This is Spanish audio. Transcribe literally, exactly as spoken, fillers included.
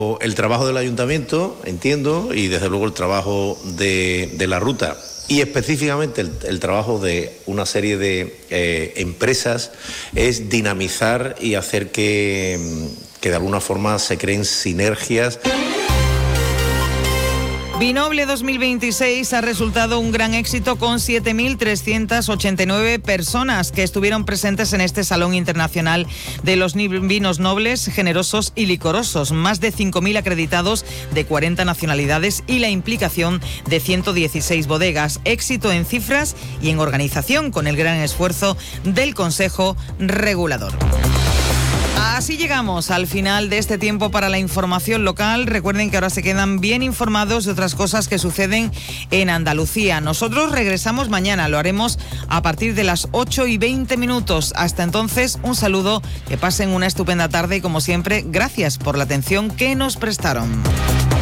El trabajo del ayuntamiento, entiendo, y desde luego el trabajo de, de la ruta y específicamente el, el trabajo de una serie de eh, empresas es dinamizar y hacer que, que de alguna forma se creen sinergias. Vinoble dos mil veintiséis ha resultado un gran éxito con siete mil trescientas ochenta y nueve personas que estuvieron presentes en este Salón Internacional de los Vinos Nobles, Generosos y Licorosos. Más de cinco mil acreditados de cuarenta nacionalidades y la implicación de ciento dieciséis bodegas. Éxito en cifras y en organización con el gran esfuerzo del Consejo Regulador. Así llegamos al final de este tiempo para la información local. Recuerden que ahora se quedan bien informados de otras cosas que suceden en Andalucía. Nosotros regresamos mañana, lo haremos a partir de las ocho y veinte minutos. Hasta entonces, un saludo, que pasen una estupenda tarde y como siempre, gracias por la atención que nos prestaron.